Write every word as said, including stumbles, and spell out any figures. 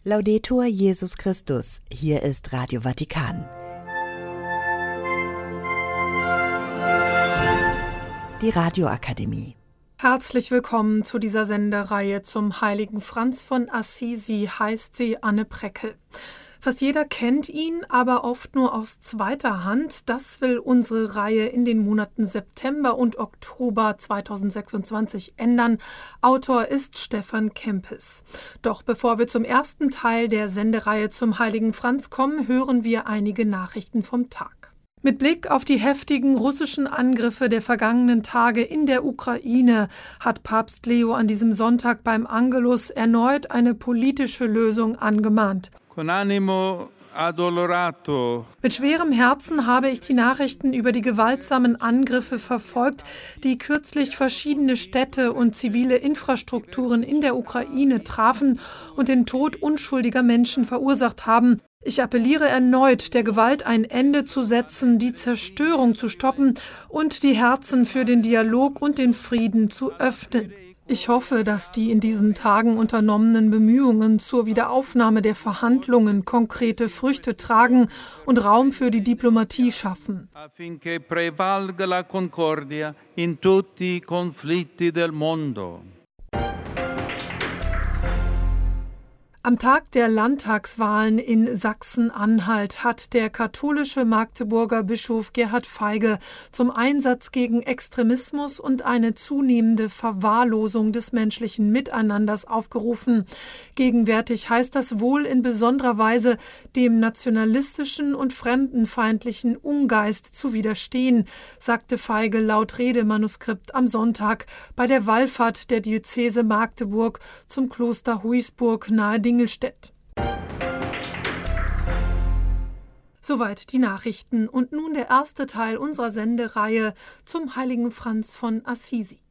Laudetur Jesus Christus, hier ist Radio Vatikan. Die Radioakademie. Herzlich willkommen zu dieser Sendereihe zum heiligen Franz von Assisi, heißt sie Anne Preckel. Fast jeder kennt ihn, aber oft nur aus zweiter Hand. Das will unsere Reihe in den Monaten September und Oktober zweitausendsechsundzwanzig ändern. Autor ist Stefan Kempis. Doch bevor wir zum ersten Teil der Sendereihe zum heiligen Franz kommen, hören wir einige Nachrichten vom Tag. Mit Blick auf die heftigen russischen Angriffe der vergangenen Tage in der Ukraine hat Papst Leo an diesem Sonntag beim Angelus erneut eine politische Lösung angemahnt. Con animo addolorato. Mit schwerem Herzen habe ich die Nachrichten über die gewaltsamen Angriffe verfolgt, die kürzlich verschiedene Städte und zivile Infrastrukturen in der Ukraine trafen und den Tod unschuldiger Menschen verursacht haben. Ich appelliere erneut, der Gewalt ein Ende zu setzen, die Zerstörung zu stoppen und die Herzen für den Dialog und den Frieden zu öffnen. Ich hoffe, dass die in diesen Tagen unternommenen Bemühungen zur Wiederaufnahme der Verhandlungen konkrete Früchte tragen und Raum für die Diplomatie schaffen. Affinché prevalga la concordia in tutti i conflitti del mondo. Am Tag der Landtagswahlen in Sachsen-Anhalt hat der katholische Magdeburger Bischof Gerhard Feige zum Einsatz gegen Extremismus und eine zunehmende Verwahrlosung des menschlichen Miteinanders aufgerufen. Gegenwärtig heißt das wohl in besonderer Weise, dem nationalistischen und fremdenfeindlichen Ungeist zu widerstehen, sagte Feige laut Redemanuskript am Sonntag bei der Wallfahrt der Diözese Magdeburg zum Kloster Huisburg nahe Dingelstedt. Soweit die Nachrichten und nun der erste Teil unserer Sendereihe zum heiligen Franz von Assisi.